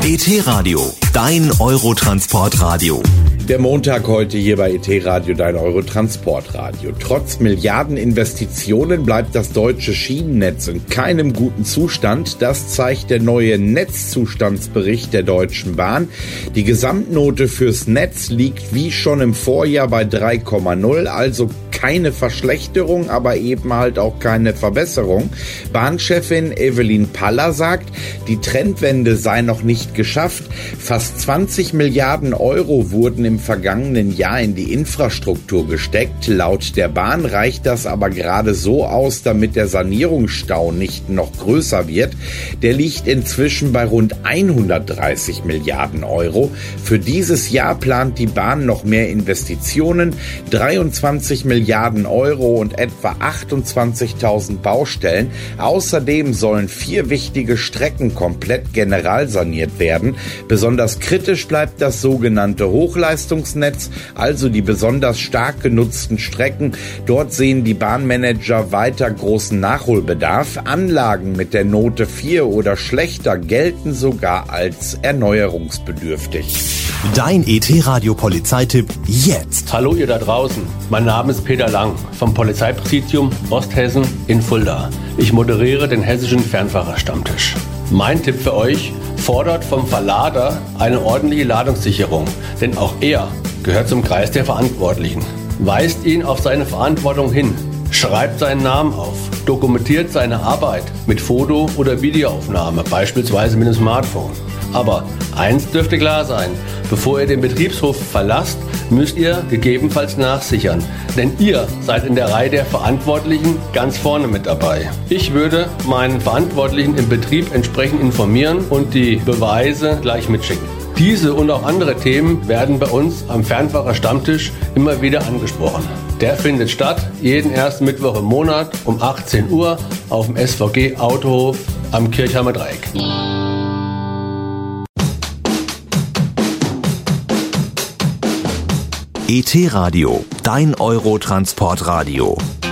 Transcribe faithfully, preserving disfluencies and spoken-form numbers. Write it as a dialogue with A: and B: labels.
A: E T-Radio, dein Eurotransportradio.
B: Der Montag heute hier bei E T-Radio, dein Eurotransportradio. Trotz Milliardeninvestitionen bleibt das deutsche Schienennetz in keinem guten Zustand. Das zeigt der neue Netzzustandsbericht der Deutschen Bahn. Die Gesamtnote fürs Netz liegt wie schon im Vorjahr bei drei Komma null, also keine Verschlechterung, aber eben halt auch keine Verbesserung. Bahnchefin Evelyn Paller sagt, die Trendwende sei noch nicht geschafft. Fast zwanzig Milliarden Euro wurden im vergangenen Jahr in die Infrastruktur gesteckt. Laut der Bahn reicht das aber gerade so aus, damit der Sanierungsstau nicht noch größer wird. Der liegt inzwischen bei rund hundertdreißig Milliarden Euro. Für dieses Jahr plant die Bahn noch mehr Investitionen, dreiundzwanzig Milliarden Euro und etwa achtundzwanzigtausend Baustellen. Außerdem sollen vier wichtige Strecken komplett generalsaniert werden. Besonders kritisch bleibt das sogenannte Hochleistungsnetz, also die besonders stark genutzten Strecken. Dort sehen die Bahnmanager weiter großen Nachholbedarf. Anlagen mit der Note vier oder schlechter gelten sogar als erneuerungsbedürftig.
A: Dein E T-Radio-Polizeitipp jetzt.
C: Hallo ihr da draußen, mein Name ist Peter Lang vom Polizeipräsidium Osthessen in Fulda. Ich moderiere den hessischen Fernfahrerstammtisch. Mein Tipp für euch: fordert vom Verlader eine ordentliche Ladungssicherung, denn auch er gehört zum Kreis der Verantwortlichen. Weist ihn auf seine Verantwortung hin, schreibt seinen Namen auf, dokumentiert seine Arbeit mit Foto- oder Videoaufnahme, beispielsweise mit dem Smartphone. Aber eins dürfte klar sein: Bevor ihr den Betriebshof verlasst, müsst ihr gegebenenfalls nachsichern, denn ihr seid in der Reihe der Verantwortlichen ganz vorne mit dabei. Ich würde meinen Verantwortlichen im Betrieb entsprechend informieren und die Beweise gleich mitschicken. Diese und auch andere Themen werden bei uns am Fernfahrerstammtisch immer wieder angesprochen. Der findet statt jeden ersten Mittwoch im Monat um achtzehn Uhr auf dem S V G Autohof am Kirchheimer Dreieck.
A: E T-Radio, dein Eurotransportradio.